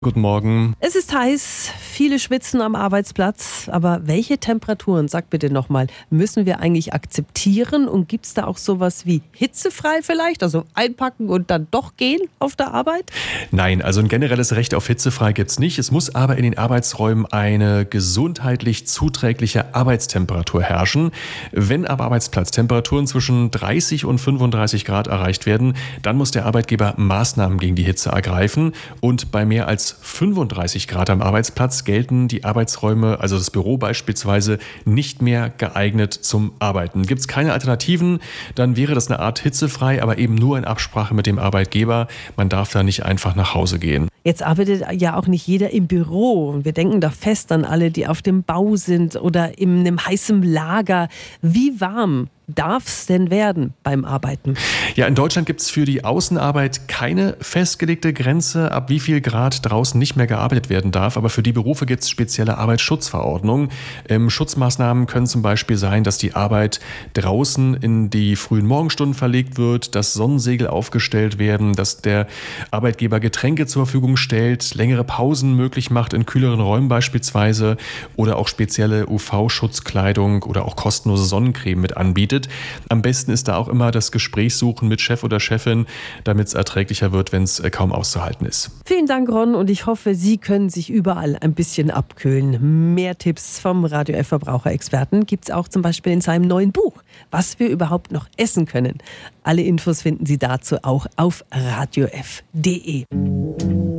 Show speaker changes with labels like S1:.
S1: Guten Morgen.
S2: Es ist heiß, viele schwitzen am Arbeitsplatz. Aber welche Temperaturen, sag bitte nochmal, müssen wir eigentlich akzeptieren? Und gibt es da auch sowas wie hitzefrei vielleicht? Also einpacken und dann doch gehen auf der Arbeit?
S1: Nein, also ein generelles Recht auf hitzefrei gibt es nicht. Es muss aber in den Arbeitsräumen eine gesundheitlich zuträgliche Arbeitstemperatur herrschen. Wenn am Arbeitsplatz Temperaturen zwischen 30 und 35 Grad erreicht werden, dann muss der Arbeitgeber Maßnahmen gegen die Hitze ergreifen. Und bei mehr als 35 Grad am Arbeitsplatz gelten die Arbeitsräume, also das Büro beispielsweise, nicht mehr geeignet zum Arbeiten. Gibt es keine Alternativen, dann wäre das eine Art hitzefrei, aber eben nur in Absprache mit dem Arbeitgeber. Man darf da nicht einfach nach Hause gehen.
S2: Jetzt arbeitet ja auch nicht jeder im Büro. Und wir denken da fest an alle, die auf dem Bau sind oder in einem heißen Lager. Wie warm darf es denn werden beim Arbeiten?
S1: Ja, in Deutschland gibt es für die Außenarbeit keine festgelegte Grenze, ab wie viel Grad draußen nicht mehr gearbeitet werden darf. Aber für die Berufe gibt es spezielle Arbeitsschutzverordnungen. Schutzmaßnahmen können zum Beispiel sein, dass die Arbeit draußen in die frühen Morgenstunden verlegt wird, dass Sonnensegel aufgestellt werden, dass der Arbeitgeber Getränke zur Verfügung stellt, längere Pausen möglich macht in kühleren Räumen beispielsweise oder auch spezielle UV-Schutzkleidung oder auch kostenlose Sonnencreme mit anbietet. Am besten ist da auch immer das Gespräch suchen mit Chef oder Chefin, damit es erträglicher wird, wenn es kaum auszuhalten ist.
S2: Vielen Dank, Ron, und ich hoffe, Sie können sich überall ein bisschen abkühlen. Mehr Tipps vom Radio F Verbraucherexperten gibt es auch zum Beispiel in seinem neuen Buch, was wir überhaupt noch essen können. Alle Infos finden Sie dazu auch auf radiof.de.